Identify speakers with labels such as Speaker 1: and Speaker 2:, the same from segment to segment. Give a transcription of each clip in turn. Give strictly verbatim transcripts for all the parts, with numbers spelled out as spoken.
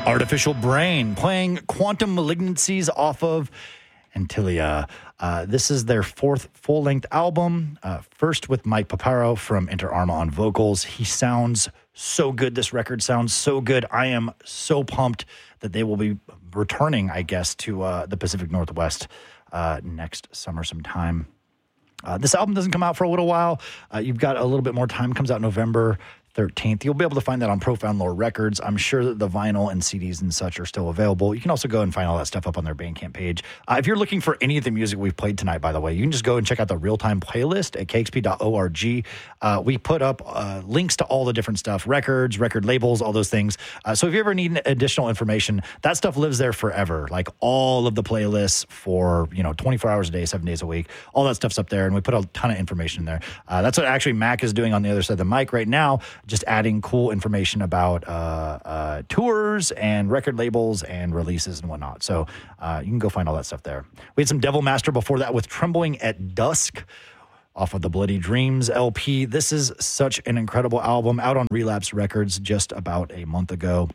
Speaker 1: Artificial Brain playing Quantum Malignancies off of Antilia. Uh, this is their fourth full-length album, uh, first with Mike Paparo from Inter Arma on vocals. He sounds so good. This record sounds so good. I am so pumped that they will be returning, I guess, to uh, the Pacific Northwest uh, next summer sometime. Uh, this album doesn't come out for a little while. Uh, you've got a little bit more time. It comes out November thirteenth. You'll be able to find that on Profound Lore Records. I'm sure that the vinyl and C Ds and such are still available. You can also go and find all that stuff up on their Bandcamp page. Uh, if you're looking for any of the music we've played tonight, by the way, you can just go and check out the real-time playlist at k x p dot org. Uh, we put up uh, links to all the different stuff, records, record labels, all those things. Uh, so if you ever need additional information, that stuff lives there forever. Like all of the playlists for, you know, twenty-four hours a day, seven days a week, all that stuff's up there, and we put a ton of information there. Uh, that's what actually Mac is doing on the other side of the mic right now, just adding cool information about uh, uh, tours and record labels and releases and whatnot. So uh, you can go find all that stuff there. We had some Devil Master before that with Trembling at Dusk off of the Bloody Dreams L P. This is such an incredible album, out on Relapse Records just about a month ago.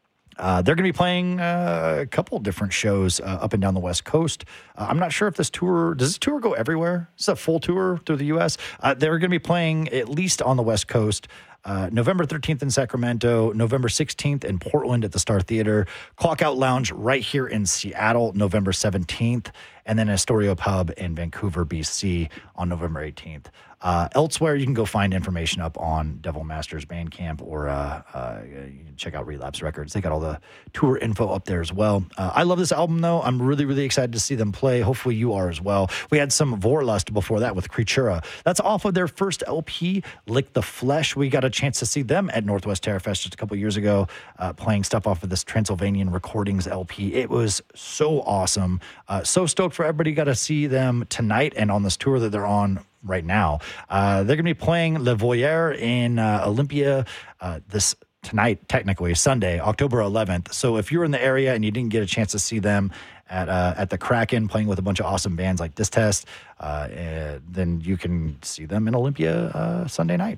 Speaker 1: Uh, they're going to be playing uh, a couple different shows uh, up and down the West Coast. Uh, I'm not sure if this tour, does this tour go everywhere? Is this a full tour through the U S? Uh, they're going to be playing at least on the West Coast. Uh, November thirteenth in Sacramento, November sixteenth in Portland at the Star Theater, Clock Out Lounge right here in Seattle, November seventeenth, and then Astoria Pub in Vancouver, B C on November eighteenth. Uh, elsewhere, you can go find information up on Devil Master's Bandcamp or uh, uh, you can check out Relapse Records. They got all the tour info up there as well. Uh, I love this album, though. I'm really, really excited to see them play. Hopefully you are as well. We had some Vorlust before that with Creatura. That's off of their first L P, Lick the Flesh. We got a chance to see them at Northwest Terror Fest just a couple years ago, uh, playing stuff off of this Transylvanian Recordings L P. It was so awesome. Uh, so stoked for everybody got to see them tonight and on this tour that they're on right now. Uh, they're going to be playing Le Voyeur in uh, Olympia uh, this tonight, technically, Sunday, October eleventh. So if you're in the area and you didn't get a chance to see them at uh, at the Kraken playing with a bunch of awesome bands like Distest, uh, uh, then you can see them in Olympia uh, Sunday night,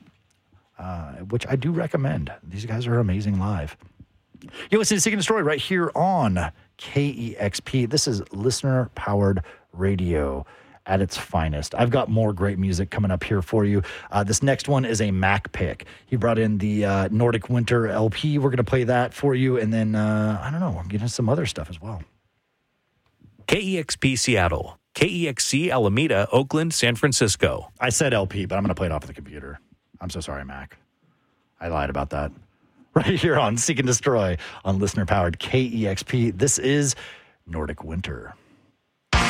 Speaker 1: uh, which I do recommend. These guys are amazing live. You listen to Seek and Destroy right here on K E X P. This is listener-powered radio at its finest. I've got more great music coming up here for you. Uh, this next one is a Mac pick. He brought in the uh, Nordic Winter L P. We're going to play that for you, and then, uh, I don't know, I'm getting some other stuff as well.
Speaker 2: K E X P Seattle, K E X C Alameda, Oakland, San Francisco.
Speaker 1: I said L P, but I'm going to play it off of the computer. I'm so sorry, Mac. I lied about that. Right here on Seek and Destroy on listener-powered K E X P. This is Nordic Winter.